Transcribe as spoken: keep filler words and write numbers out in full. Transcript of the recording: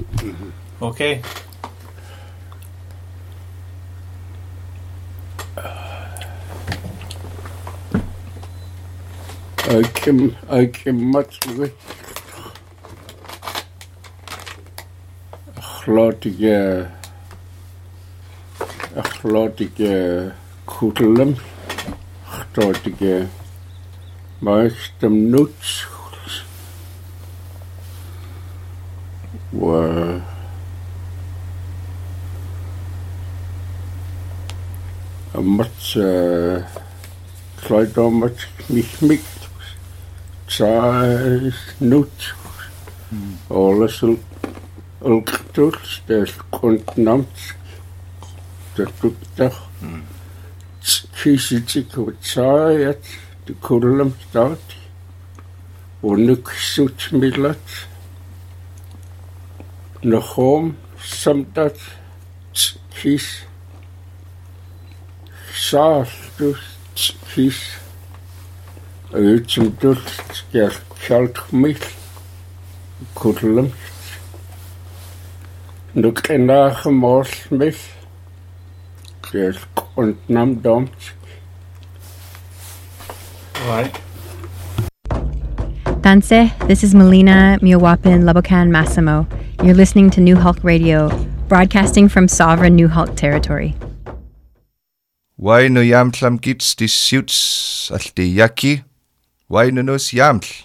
Okay. I can I can much with Achlotige Achlotige Kudelum Achlotige meestem nuts were a much uh Kleid on much mich mich Zij nuts alles ulkturs des kontnams der tutdag kiesitzik wat saait de kullum staat onuk sutsmilat nahom samdat kies saastus kies Uitzim dult ger kjalkmil kullum nuk enach mosmil ger kontnam domt. Right. Danse, this is Melina Miawapin Labokan Massimo. You're listening to New Hulk Radio, broadcasting from sovereign New Hulk territory. Why no yamtlam gits dis suits al de yaki? Why no nos yamtl?